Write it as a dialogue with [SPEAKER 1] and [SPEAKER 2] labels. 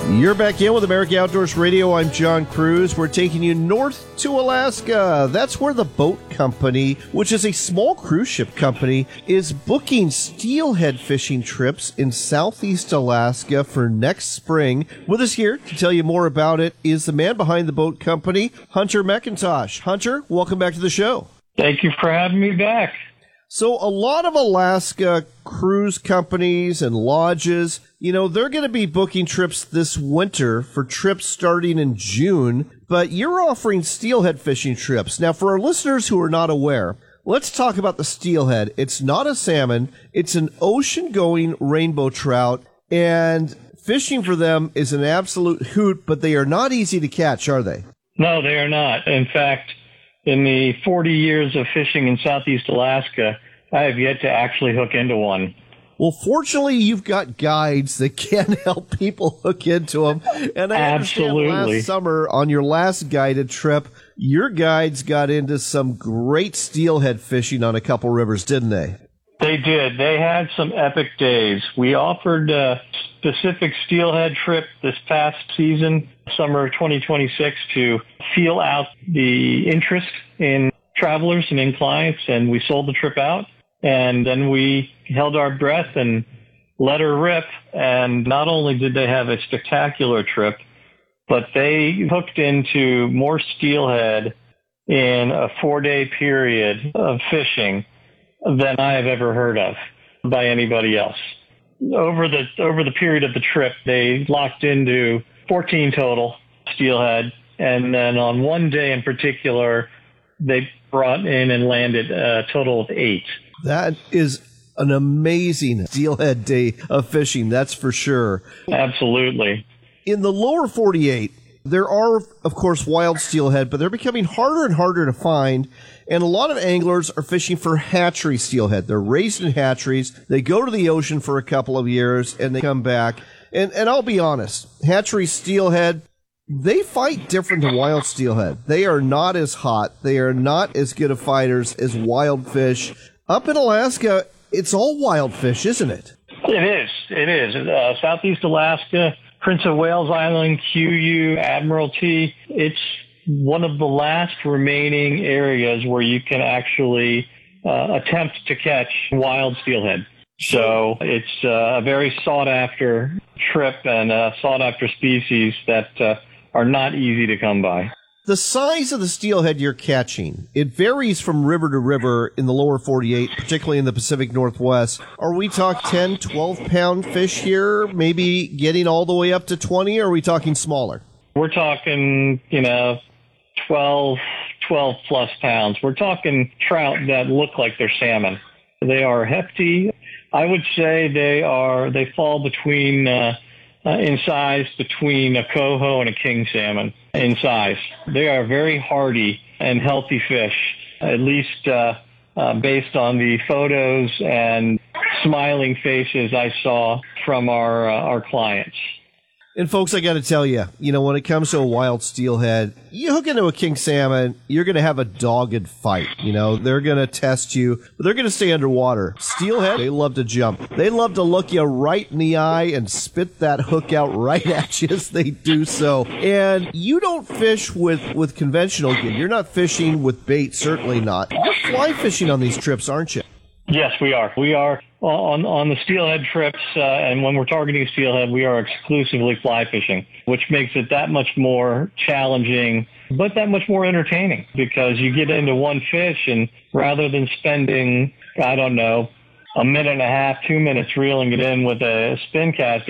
[SPEAKER 1] You're back in with America Outdoors Radio. I'm John Cruz. We're taking you north to Alaska. That's where the Boat Company, which is a small cruise ship company, is booking steelhead fishing trips in southeast Alaska for next spring. With us here to tell you more about it is the man behind the Boat Company, Hunter McIntosh. Hunter, welcome back to the show.
[SPEAKER 2] Thank you for having me back.
[SPEAKER 1] So a lot of Alaska cruise companies and lodges, they're going to be booking trips this winter for trips starting in June, but you're offering steelhead fishing trips. Now, for our listeners who are not aware, let's talk about the steelhead. It's not a salmon. It's an ocean-going rainbow trout, and fishing for them is an absolute hoot, but they are not easy to catch, are they?
[SPEAKER 2] No, they are not. In fact, in the 40 years of fishing in southeast Alaska, I have yet to actually hook into one.
[SPEAKER 1] Well, fortunately, you've got guides that can help people hook into them. And I understand last summer, on your last guided trip, your guides got into some great steelhead fishing on a couple rivers, didn't they?
[SPEAKER 2] They did. They had some epic days. We offered a specific steelhead trip this past season, summer of 2026, to feel out the interest in travelers and in clients, and we sold the trip out. And then we held our breath and let her rip. And not only did they have a spectacular trip, but they hooked into more steelhead in a 4-day period of fishing than I have ever heard of by anybody else. Over the period of the trip, they locked into 14 total steelhead. And then on one day in particular, they brought in and landed a total of 8. That
[SPEAKER 1] is an amazing steelhead day of fishing, that's for sure.
[SPEAKER 2] Absolutely.
[SPEAKER 1] In the lower 48, there are, of course, wild steelhead, but they're becoming harder and harder to find, and a lot of anglers are fishing for hatchery steelhead. They're raised in hatcheries. They go to the ocean for a couple of years, and they come back. And I'll be honest, hatchery steelhead, they fight different than wild steelhead. They are not as hot. They are not as good of fighters as wild fish. Up in Alaska, it's all wild fish, isn't it?
[SPEAKER 2] It is. Southeast Alaska, Prince of Wales Island, QU, Admiralty, it's one of the last remaining areas where you can actually attempt to catch wild steelhead. So it's a very sought-after trip and a sought-after species that are not easy to come by.
[SPEAKER 1] The size of the steelhead you're catching, it varies from river to river in the lower 48, particularly in the Pacific Northwest. Are we talking 10, 12-pound fish here, maybe getting all the way up to 20, or are we talking smaller?
[SPEAKER 2] We're talking, 12-plus pounds. We're talking trout that look like they're salmon. They are hefty. I would say they fall between in size between a coho and a king salmon in size. They are very hardy and healthy fish, at least based on the photos and smiling faces I saw from our clients.
[SPEAKER 1] And folks, I got to tell you, when it comes to a wild steelhead, you hook into a king salmon, you're going to have a dogged fight. They're going to test you, but they're going to stay underwater. Steelhead, they love to jump. They love to look you right in the eye and spit that hook out right at you as they do so. And you don't fish with conventional gear. You're not fishing with bait, certainly not. You're fly fishing on these trips, aren't you?
[SPEAKER 2] Yes, we are. We are on the steelhead trips, and when we're targeting steelhead, we are exclusively fly fishing, which makes it that much more challenging, but that much more entertaining, because you get into one fish, and rather than spending, a minute and a half, 2 minutes reeling it in with a spin cast,